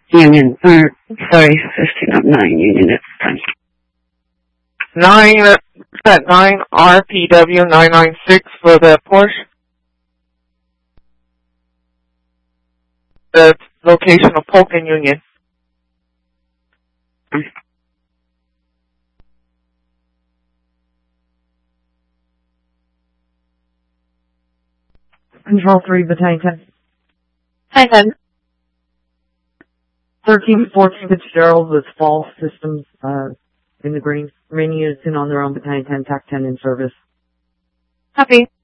Union, or, sorry, 1509 Union at this time. 9 RPW 996 for the Porsche. The location of Polk and Union. Control 3, Battalion 10. Hi, 10. 1314 Fitzgerald with false systems in the green. Remaining units in on their own. Battalion 10, TAC 10 in service. Copy.